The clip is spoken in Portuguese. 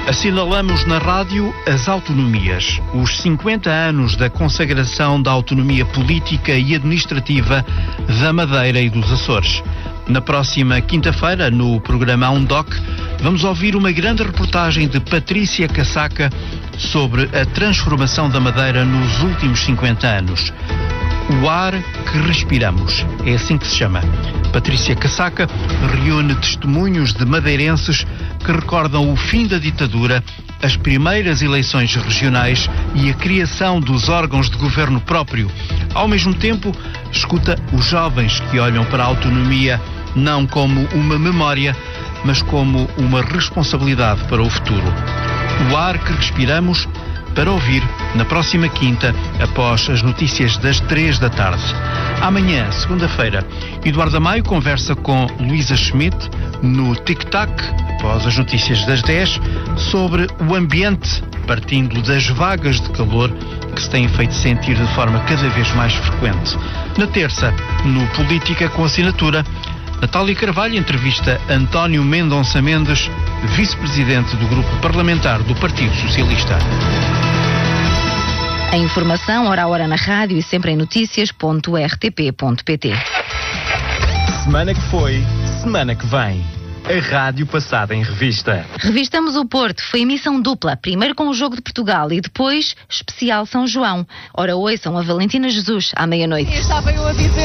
Assinalamos na rádio as autonomias, os 50 anos da consagração da autonomia política e administrativa da Madeira e dos Açores. Na próxima quinta-feira, no programa UNDOC, vamos ouvir uma grande reportagem de Patrícia Casaca sobre a transformação da Madeira nos últimos 50 anos. O ar que respiramos, é assim que se chama. Patrícia Casaca reúne testemunhos de madeirenses que recordam o fim da ditadura, as primeiras eleições regionais e a criação dos órgãos de governo próprio. Ao mesmo tempo, escuta os jovens que olham para a autonomia não como uma memória, mas como uma responsabilidade para o futuro. O ar que respiramos, para ouvir na próxima quinta, após as notícias das 3 da tarde. Amanhã, segunda-feira, Eduardo Amaio conversa com Luísa Schmidt no Tic-Tac, após as notícias das 10, sobre o ambiente, partindo das vagas de calor que se têm feito sentir de forma cada vez mais frequente. Na terça, no Política com Assinatura, Natália Carvalho entrevista António Mendonça Mendes, vice-presidente do Grupo Parlamentar do Partido Socialista. A informação, hora a hora na rádio e sempre em noticias.rtp.pt. Semana que foi, semana que vem. A rádio passada em revista. Revistamos o Porto, foi emissão dupla, primeiro com o Jogo de Portugal e depois especial São João. Ora, ouçam a Valentina Jesus à meia-noite. Estava eu a dizer